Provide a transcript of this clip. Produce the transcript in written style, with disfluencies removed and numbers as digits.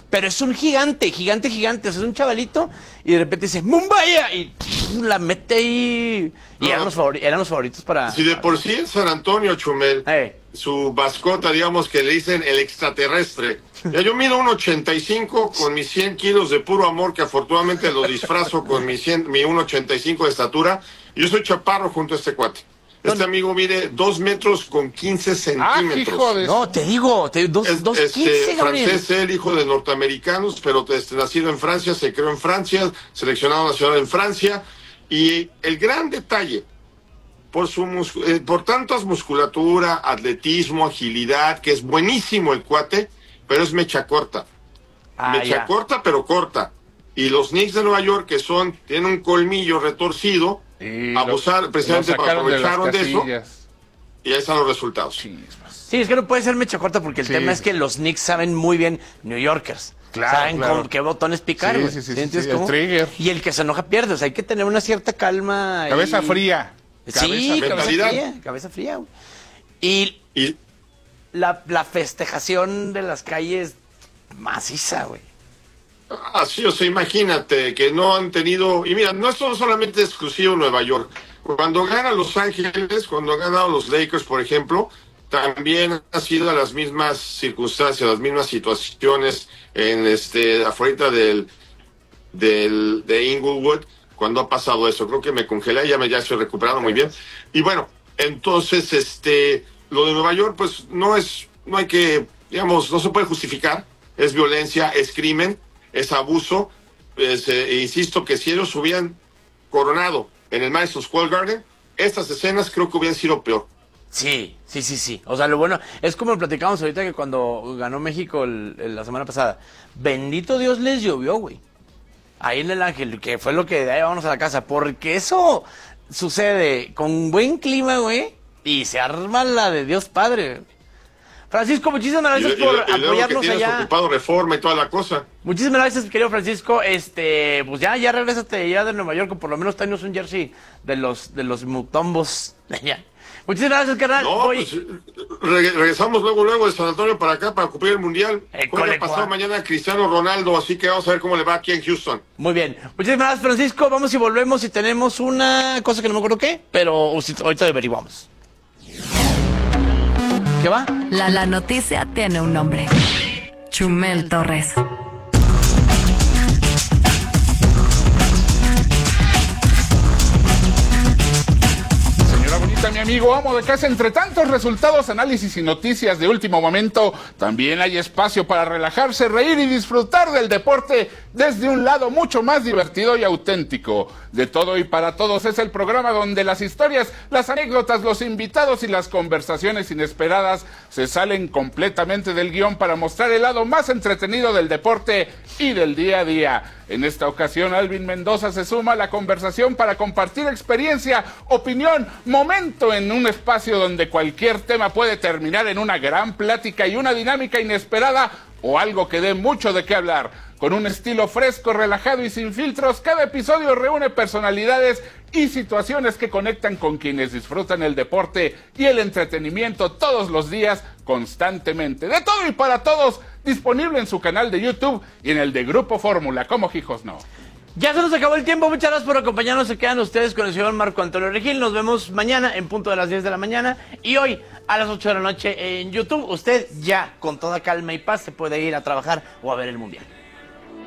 pero es un gigante, gigante, gigante. O sea, es un chavalito y de repente dice ¡Mumbaya! Y la mete ahí. Y No. eran los favoritos para... Si de por sí en San Antonio, Chumel, Hey. su mascota, digamos que le dicen el extraterrestre. Ya yo mido 1.85 con mis 100 kilos de puro amor, que afortunadamente lo disfrazo con mi 1.85 de estatura. Y yo soy chaparro junto a este cuate. Este amigo mide 2 metros con 15 centímetros. hijo de... No, te digo, dos 15, Gabriel. Francés, él, hijo de norteamericanos, pero nacido en Francia, se creó en Francia, seleccionado nacional en Francia. Y el gran detalle, por tantas musculatura, atletismo, agilidad, que es buenísimo el cuate, pero es mecha corta. Mecha corta, pero corta. Y los Knicks de Nueva York, que tienen un colmillo retorcido, precisamente aprovecharon de eso, y ahí están los resultados. Sí, es que no puede ser mecha corta porque el tema es que los Knicks saben muy bien New Yorkers. Saben con qué botones picar, güey. Sí, el trigger. Y el que se enoja pierde, o sea, hay que tener una cierta calma. Cabeza fría. Cabeza fría, güey. Y la festejación de las calles maciza, güey. Así, o sea, imagínate que no han tenido... Y mira, no es solamente exclusivo Nueva York. Cuando gana Los Ángeles, cuando han ganado los Lakers, por ejemplo, también ha sido las mismas circunstancias, las mismas situaciones en afuera de Inglewood, cuando ha pasado eso. Creo que me congelé, ya estoy recuperando muy bien. Y bueno, entonces, lo de Nueva York, pues no hay que, digamos, no se puede justificar. Es violencia, es crimen, es abuso. Insisto que si ellos hubieran coronado en el Madison Square Garden, estas escenas creo que hubieran sido peor. Sí. O sea, lo bueno, es como lo platicamos ahorita que cuando ganó México la semana pasada. Bendito Dios les llovió, güey. Ahí en el Ángel, que fue lo que de ahí vamos a la casa. Porque eso sucede con buen clima, güey, y se arma la de Dios Padre. Francisco, muchísimas gracias por apoyarnos que allá. Ocupado Reforma y toda la cosa. Muchísimas gracias, querido Francisco. Pues ya regrésate ya de Nueva York, o por lo menos tráenos un jersey de los Mutombos de allá. Muchísimas gracias, carnal. No, pues regresamos luego de San Antonio para acá para cumplir el Mundial. Juega pasado mañana Cristiano Ronaldo, así que vamos a ver cómo le va aquí en Houston. Muy bien. Muchísimas gracias, Francisco. Vamos y volvemos y tenemos una cosa que no me acuerdo qué, pero ahorita averiguamos. ¿Qué va? La noticia tiene un nombre. Chumel Torres. Mi amigo amo de casa, entre tantos resultados, análisis y noticias de último momento, también hay espacio para relajarse, reír y disfrutar del deporte desde un lado mucho más divertido y auténtico. De todo y para todos es el programa donde las historias, las anécdotas, los invitados y las conversaciones inesperadas se salen completamente del guión para mostrar el lado más entretenido del deporte y del día a día. En esta ocasión, Alvin Mendoza se suma a la conversación para compartir experiencia, opinión, momento en un espacio donde cualquier tema puede terminar en una gran plática y una dinámica inesperada o algo que dé mucho de qué hablar. Con un estilo fresco, relajado y sin filtros, cada episodio reúne personalidades y situaciones que conectan con quienes disfrutan el deporte y el entretenimiento todos los días, constantemente. De todo y para todos, disponible en su canal de YouTube y en el de Grupo Fórmula, como hijos no. Ya se nos acabó el tiempo, muchas gracias por acompañarnos. Se quedan ustedes con el señor Marco Antonio Regil. Nos vemos mañana en punto de las 10 de la mañana y hoy a las 8 de la noche en YouTube. Usted ya con toda calma y paz se puede ir a trabajar o a ver el Mundial.